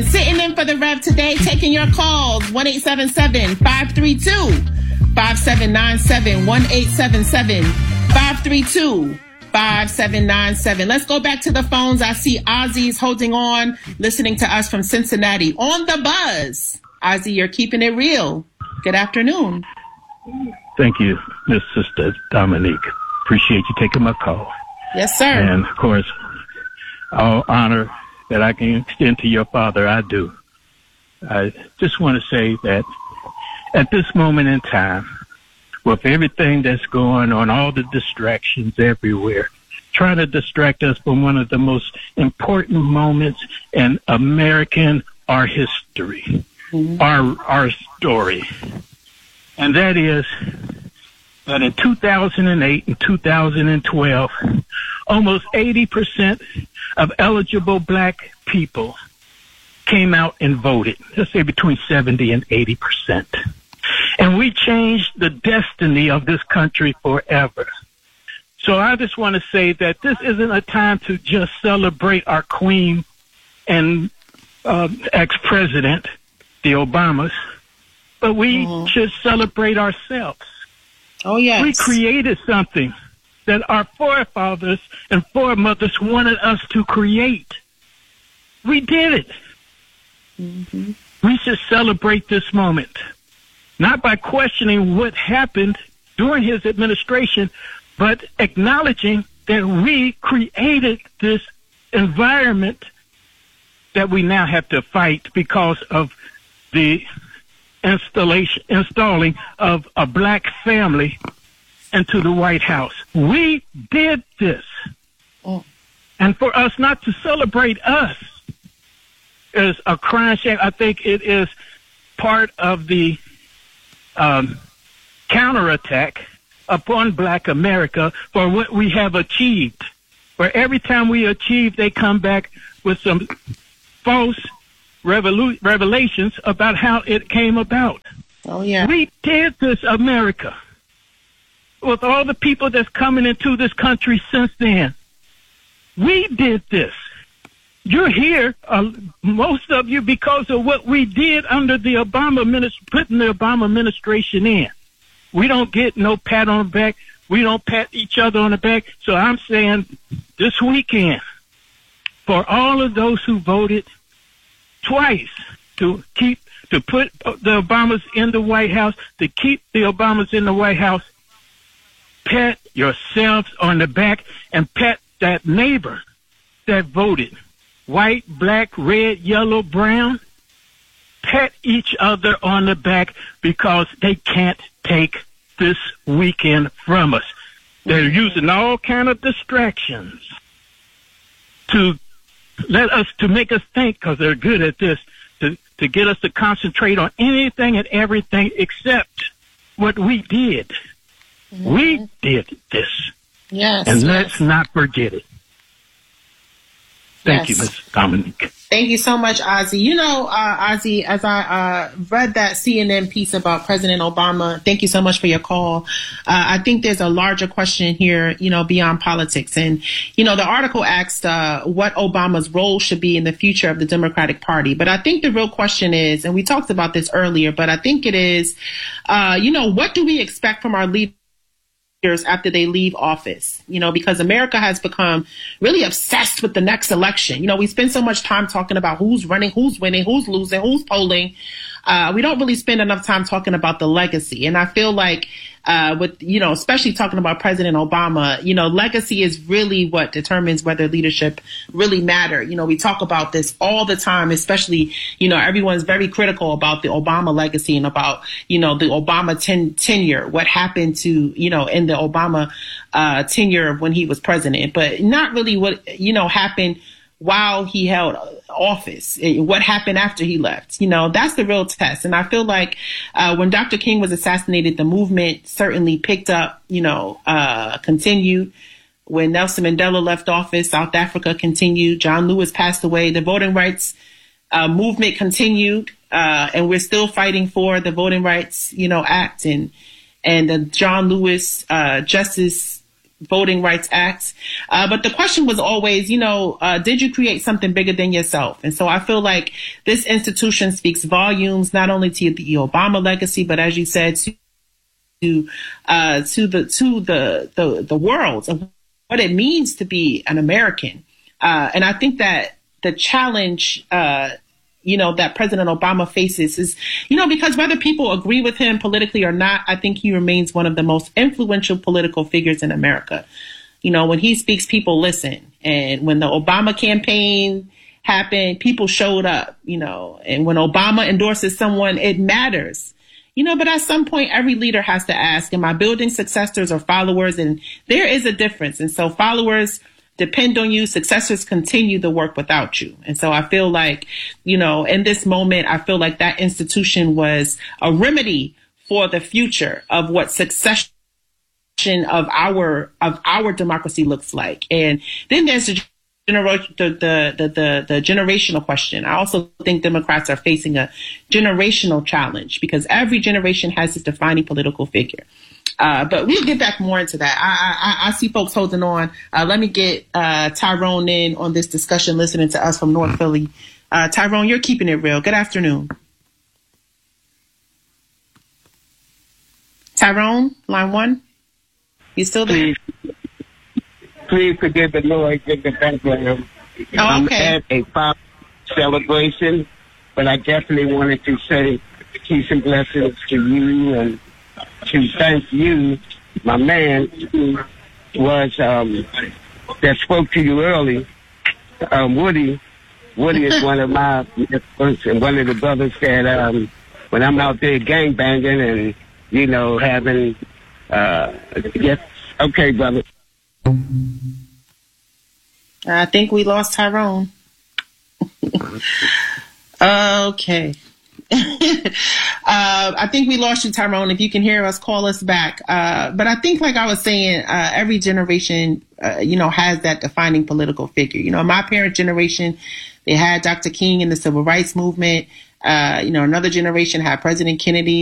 Sitting in for the Rev today, taking your calls, 1-877-532-5797, 1-877-532-5797. Let's go back to the phones. I see Ozzy's holding on, listening to us from Cincinnati on the buzz. Ozzy, you're keeping it real. Good afternoon. Thank you, Miss Sister Dominique. Appreciate you taking my call. Yes, sir. And, of course, all honor that I can extend to your father, I do. I just want to say that at this moment in time, with everything that's going on, all the distractions everywhere, trying to distract us from one of the most important moments in American art history, our story. And that is that in 2008 and 2012, almost 80% of eligible black people came out and voted. Let's say between 70 and 80%. And we changed the destiny of this country forever. So I just want to say that this isn't a time to just celebrate our queen and ex-president, the Obamas, but we should celebrate ourselves. Oh, yes. We created something that our forefathers and foremothers wanted us to create. We did it. We should celebrate this moment, not by questioning what happened during his administration, but acknowledging that we created this environment that we now have to fight because of the installing of a black family into the White House. We did this. And for us not to celebrate us is a crying shame. I think it is part of the counterattack upon black America for what we have achieved. For every time we achieve, they come back with some false revelations about how it came about. Oh, yeah. We did this, America, with all the people that's coming into this country since then. We did this. You're here, most of you, because of what we did under the putting the Obama administration in. We don't get no pat on the back. We don't pat each other on the back. So I'm saying this weekend, for all of those who voted twice to put the Obamas in the White House, to keep the Obamas in the White House, pat yourselves on the back and pat that neighbor that voted. White, black, red, yellow, brown. Pat each other on the back because they can't take this weekend from us. They're using all kind of distractions to make us think, because they're good at this, to get us to concentrate on anything and everything except what we did. We did this. Yes. And let's not forget it. Thank you, Ms. Dominique. Thank you so much, Ozzy. You know, Ozzy, as I read that CNN piece about President Obama, thank you so much for your call. I think there's a larger question here, you know, beyond politics. And, you know, the article asked what Obama's role should be in the future of the Democratic Party. But I think the real question is, and we talked about this earlier, but I think it is, you know, what do we expect from our leaders after they leave office, you know, because America has become really obsessed with the next election. You know, we spend so much time talking about who's running, who's winning, who's losing, who's polling. We don't really spend enough time talking about the legacy. And I feel like with, you know, especially talking about President Obama, you know, legacy is really what determines whether leadership really matter. You know, we talk about this all the time, especially, you know, everyone's very critical about the Obama legacy and about, you know, the Obama tenure, what happened to, you know, in the Obama tenure when he was president, but not really what, you know, happened while he held office, what happened after he left. You know, that's the real test. And I feel like when Dr. King was assassinated, the movement certainly picked up, you know, continued. When Nelson Mandela left office, South Africa continued. John Lewis passed away. The voting rights movement continued. And we're still fighting for the Voting Rights, you know, Act and the John Lewis Justice Voting Rights Act. But the question was always, did you create something bigger than yourself? And so I feel like this institution speaks volumes, not only to the Obama legacy, but as you said, to the world of what it means to be an American. And I think that the challenge, that President Obama faces is, because whether people agree with him politically or not, I think he remains one of the most influential political figures in America. When he speaks, people listen. And when the Obama campaign happened, people showed up, and when Obama endorses someone, it matters. But at some point, every leader has to ask, am I building successors or followers? And there is a difference. And so followers depend on you. Successors continue the work without you. And so I feel like, in this moment, I feel like that institution was a remedy for the future of what succession of our democracy looks like. And then there's the generational question. I also think Democrats are facing a generational challenge because every generation has its defining political figure. But we'll get back more into that. I see folks holding on. Let me get Tyrone in on this discussion, listening to us from North Philly. Tyrone, you're keeping it real. Good afternoon. Tyrone, line 1. You still there? Please forgive the noise in the background. Oh, okay. I'm at a pop celebration, but I definitely wanted to say peace and blessings to you and to thank you, my man, who was that spoke to you early, Woody. Woody is one of my and one of the brothers that when I'm out there gangbanging and having yes, okay, brother. I think we lost Tyrone. Okay. I think we lost you, Tyrone. If you can hear us, call us back. But I think, like I was saying, every generation, has that defining political figure. My parent generation, they had Dr. King in the civil rights movement. Another generation had President Kennedy.